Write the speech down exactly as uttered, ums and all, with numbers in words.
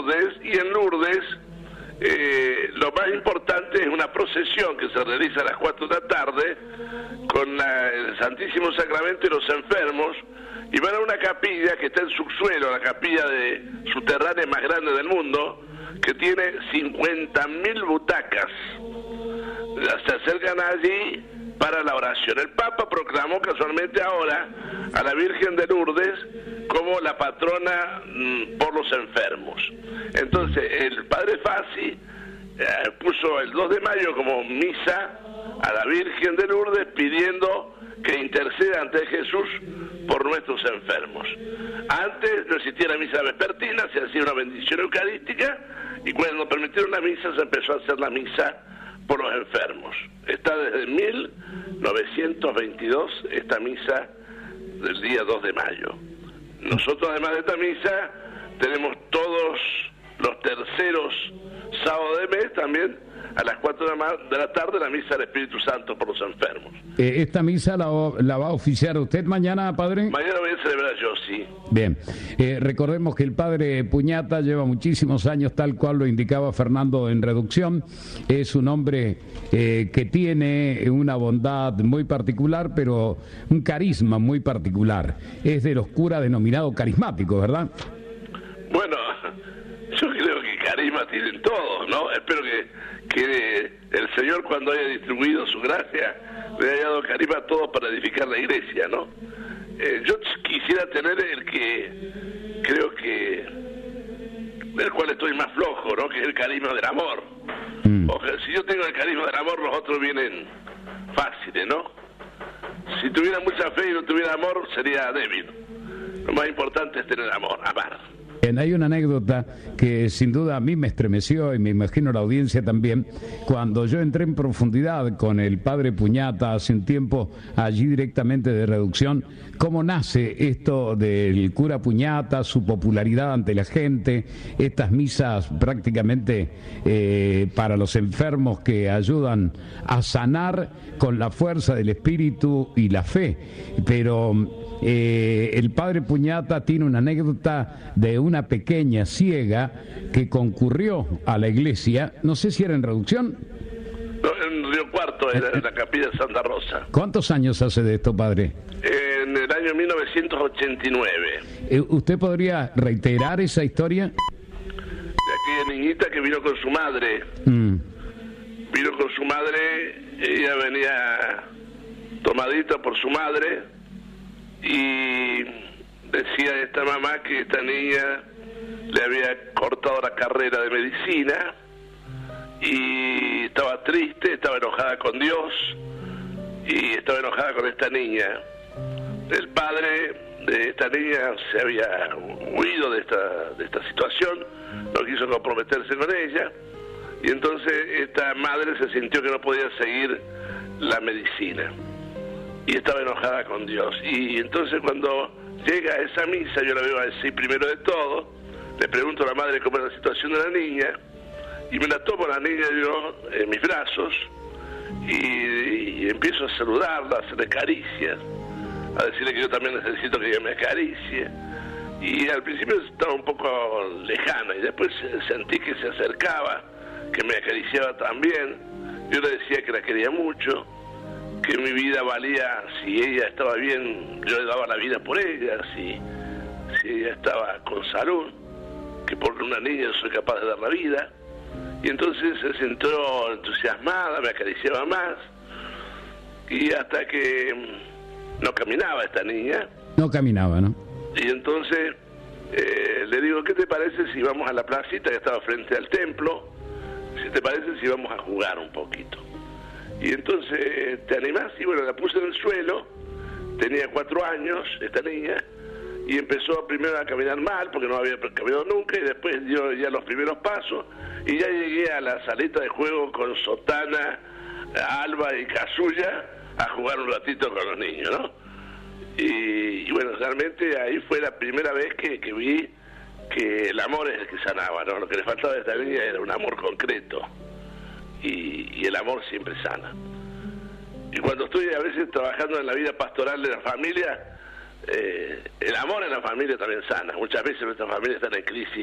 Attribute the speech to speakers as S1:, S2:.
S1: Lourdes, y en Lourdes eh, lo más importante es una procesión que se realiza a las cuatro de la tarde con la, el Santísimo Sacramento y los enfermos, y van a una capilla que está en subsuelo, la capilla de subterránea más grande del mundo, que tiene cincuenta mil butacas. Se acercan allí para la oración. El Papa proclamó casualmente ahora a la Virgen de Lourdes como la patrona mmm, por los enfermos. Entonces el Padre Fassi eh, puso el dos de mayo como misa a la Virgen de Lourdes, pidiendo que interceda ante Jesús por nuestros enfermos. Antes no existía la misa vespertina, se hacía una bendición eucarística, y cuando permitieron la misa se empezó a hacer la misa por los enfermos. Está desde mil novecientos veintidós esta misa del día dos de mayo. Nosotros, además de esta misa, tenemos todos los terceros sábados de mes también a las cuatro de la tarde la misa del Espíritu Santo por los enfermos.
S2: Eh, ¿Esta misa la, la va a oficiar usted mañana, padre?
S1: Mañana voy a celebrar yo, sí.
S2: Bien, eh, recordemos que el padre Puñata lleva muchísimos años, tal cual lo indicaba Fernando en Reducción. Es un hombre eh, que tiene una bondad muy particular, pero un carisma muy particular. Es de los curas denominados carismáticos, ¿verdad?
S1: Bueno, yo creo que carisma tienen todos, ¿no? Espero que que el Señor, cuando haya distribuido su gracia, le haya dado carisma a todos para edificar la iglesia, ¿no? Eh, yo quisiera tener el que creo que del cual estoy más flojo, ¿no? Que es el carisma del amor. Mm. O sea, si yo tengo el carisma del amor, los otros vienen fáciles, ¿no? Si tuviera mucha fe y no tuviera amor, sería débil. Lo más importante es tener amor, amar.
S2: Hay una anécdota que sin duda a mí me estremeció, y me imagino la audiencia también, cuando yo entré en profundidad con el padre Puñata hace un tiempo allí directamente de Reducción. ¿Cómo nace esto del cura Puñata, su popularidad ante la gente, estas misas prácticamente eh, para los enfermos que ayudan a sanar con la fuerza del espíritu y la fe? Pero Eh, el padre Puñata tiene una anécdota de una pequeña ciega que concurrió a la iglesia, no sé si era en Reducción.
S1: No, en Río Cuarto, era en la capilla de Santa Rosa.
S2: ¿Cuántos años hace de esto, padre?
S1: En el año mil novecientos ochenta y nueve.
S2: Eh, ¿Usted podría reiterar esa historia?
S1: De aquella niñita que vino con su madre. Mm. Vino con su madre, ella venía tomadita por su madre, y decía esta mamá que esta niña le había cortado la carrera de medicina y estaba triste, estaba enojada con Dios y estaba enojada con esta niña. El padre de esta niña se había huido de esta, de esta situación, no quiso comprometerse con ella, y entonces esta madre se sintió que no podía seguir la medicina y estaba enojada con Dios. Y entonces cuando llega a esa misa, yo la veo así primero de todo, le pregunto a la madre cómo es la situación de la niña, y me la tomo la niña yo en mis brazos, y, y empiezo a saludarla, a hacerle caricias, a decirle que yo también necesito que ella me acaricie. Y al principio estaba un poco lejana, y después sentí que se acercaba, que me acariciaba también. Yo le decía que la quería mucho, que mi vida valía, si ella estaba bien, yo le daba la vida por ella, si, si ella estaba con salud, que por una niña soy capaz de dar la vida. Y entonces se sintió entusiasmada, me acariciaba más, y hasta que no caminaba esta niña.
S2: No caminaba, ¿no?
S1: Y entonces eh, le digo, ¿qué te parece si vamos a la placita que estaba frente al templo? Si te parece si vamos a jugar un poquito. Y entonces, ¿te animás? Y bueno, la puse en el suelo, tenía cuatro años esta niña, y empezó primero a caminar mal, porque no había caminado nunca, y después dio ya los primeros pasos, y ya llegué a la salita de juego con Sotana, Alba y Casulla a jugar un ratito con los niños, ¿no? Y, y bueno, realmente ahí fue la primera vez que, que vi que el amor es el que sanaba, ¿no? Lo que le faltaba a esta niña era un amor concreto. Y, y el amor siempre sana. Y cuando estoy a veces trabajando en la vida pastoral de la familia, eh, el amor en la familia también sana. Muchas veces nuestras familias están en crisis